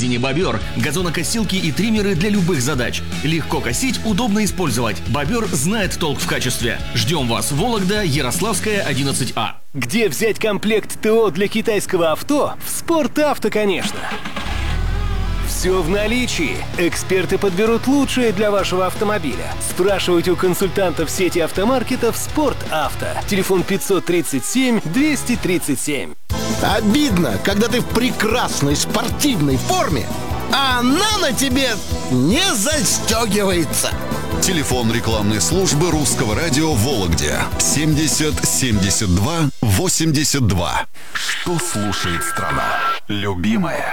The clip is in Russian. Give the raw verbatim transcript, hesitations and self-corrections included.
магазине «Бобер» газонокосилки и триммеры для любых задач. Легко косить, удобно использовать. «Бобер» знает толк в качестве. Ждем вас, Вологда, Ярославская, одиннадцать А. Где взять комплект ТО для китайского авто? В «Спортавто», конечно. Все в наличии. Эксперты подберут лучшее для вашего автомобиля. Спрашивайте у консультантов сети автомаркетов «Спортавто». Телефон пятьсот тридцать семь двести тридцать семь. Обидно, когда ты в прекрасной спортивной форме, а она на тебе не застегивается. Телефон рекламной службы Русского радио в Вологде семьдесят семьдесят два восемьдесят два. Что слушает страна? Любимая.